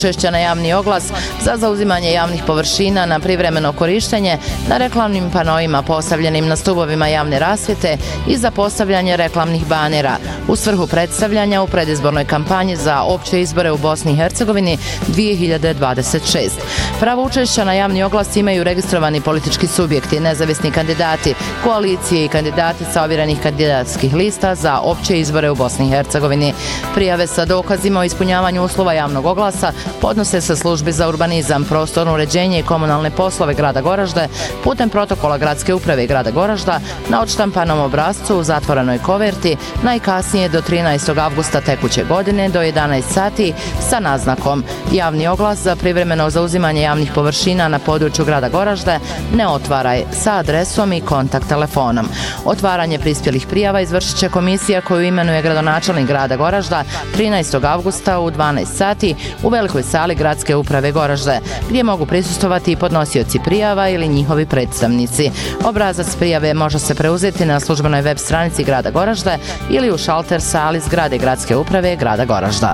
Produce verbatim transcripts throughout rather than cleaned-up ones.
Učešća na javni oglas za zauzimanje javnih površina na privremeno korištenje na reklamnim panoima postavljenim na stubovima javne rasvjete i za postavljanje reklamnih banera u svrhu predstavljanja u predizbornoj kampanji za opće izbore u Bosni i Hercegovini dvije hiljade dvadeset šeste. Pravo učešća na javni oglas imaju registrovani politički subjekti, nezavisni kandidati, koalicije i kandidati sa ovjerenih kandidatskih lista za opće izbore u Bosni i Hercegovini. Prijave sa dokazima o ispunjavanju uslova javnog oglasa podnose se službi za urbanizam, prostorno uređenje i komunalne poslove grada Goražde putem protokola Gradske uprave grada Goražda na odštampanom obrascu u zatvorenoj koverti najkasnije do trinaestog avgusta tekuće godine do jedanaest sati sa naznakom javni oglas za privremeno zauzimanje javnih površina na području grada Goražde ne otvaraj sa adresom i kontakt telefonom. Otvaranje prispjelih prijava izvršit će komisija koju imenuje gradonačelnik grada Goražda trinaestog avgusta u dvanaest sati u velikoj sali Gradske uprave Goražde, gdje mogu prisustovati i podnosioci prijava ili njihovi predstavnici. Obrazac prijave može se preuzeti na službenoj web stranici grada Goražde ili u šalter sali zgrade Gradske uprave grada Goražda.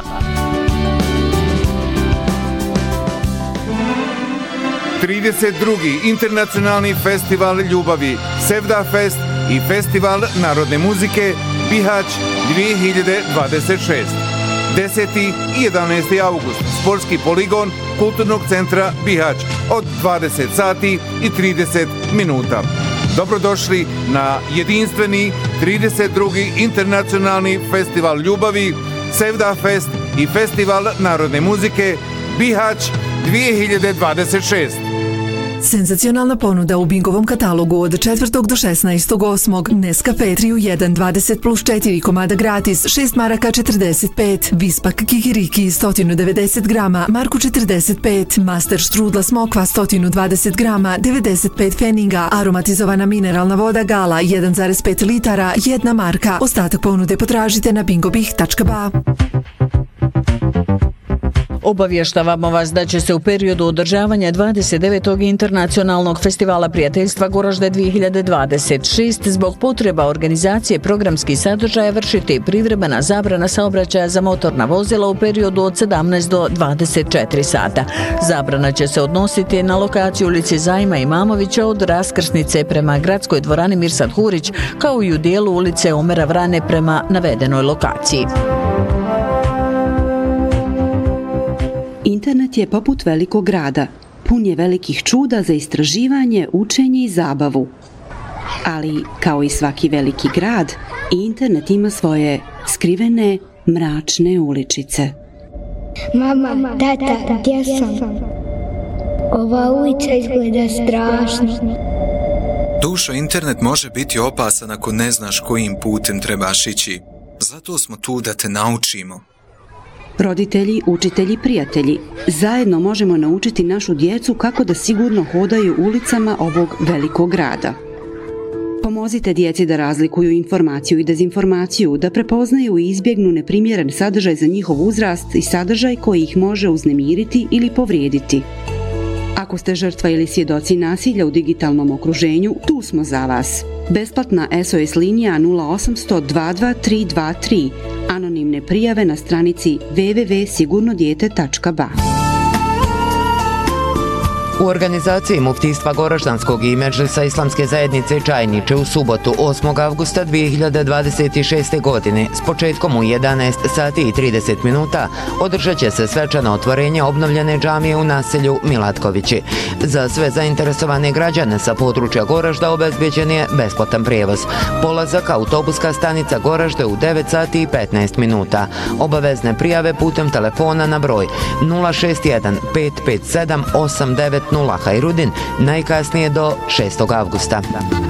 trideset drugi internacionalni festival ljubavi Sevda Fest i Festival narodne muzike Bihać dvije hiljade dvadeset šeste. deseti i jedanaesti avgust, sportski poligon Kulturnog centra Bihać od dvadeset sati i trideset minuta. Dobrodošli na jedinstveni trideset drugi internacionalni festival ljubavi Sevda Fest i Festival narodne muzike Bihać dvije hiljade dvadeset šeste. Senzacionalna ponuda u Bingovom katalogu od četvrtog do šesnaestog osmog Nescafe tri u jedan dvadeset plus četiri komada gratis, šest maraka četrdeset pet, Vispak Kikiriki sto devedeset grama, marku četrdeset pet, Master Strudla Smokva sto dvadeset grama, devedeset pet pfeninga, aromatizovana mineralna voda Gala jedan zarez pet litara, jedna marka. Ostatak ponude potražite na bingobih tačka ba. Obavještavamo vas da će se u periodu održavanja dvadeset devetog internacionalnog festivala prijateljstva Goražde dvije hiljade dvadeset šeste zbog potreba organizacije programskih sadržaja vršiti privremena zabrana saobraćaja za motorna vozila u periodu od sedamnaest do dvadeset četiri sata. Zabrana će se odnositi na lokaciju ulici Zajma Imamovića od raskrsnice prema gradskoj dvorani Mirsad Hurić kao i u dijelu ulice Omera Vrane prema navedenoj lokaciji. Internet je poput velikog grada, pun je velikih čuda za istraživanje, učenje i zabavu. Ali, kao i svaki veliki grad, internet ima svoje skrivene, mračne uličice. Mama, tata, gdje sam? Ova ulica izgleda strašno. Dušo, internet može biti opasan ako ne znaš kojim putem trebaš ići. Zato smo tu da te naučimo. Roditelji, učitelji, prijatelji, zajedno možemo naučiti našu djecu kako da sigurno hodaju ulicama ovog velikog grada. Pomozite djeci da razlikuju informaciju i dezinformaciju, da prepoznaju i izbjegnu neprimjeren sadržaj za njihov uzrast i sadržaj koji ih može uznemiriti ili povrijediti. Ako ste žrtva ili svjedoci nasilja u digitalnom okruženju, tu smo za vas. Besplatna S O S linija nula osamsto dva dva tri dva tri, anonimne prijave na stranici w w w tačka sigurno dijete tačka ba. U organizaciji Muftijstva Goraždanskog i Medžlisa Islamske zajednice Čajniče u subotu osmog avgusta dvije hiljade dvadeset šeste. godine s početkom u jedanaest sati i trideset minuta održat će se svečano otvorenje obnovljene džamije u naselju Milatkovići. Za sve zainteresovane građane sa područja Goražda obezbeđen je besplatan prijevoz. Polazak autobuska stanica Goražde u devet sati i petnaest minuta. Obavezne prijave putem telefona na broj nula šest jedan pet pet sedam osam devet nula Hajrudin najkasnije do šestog avgusta.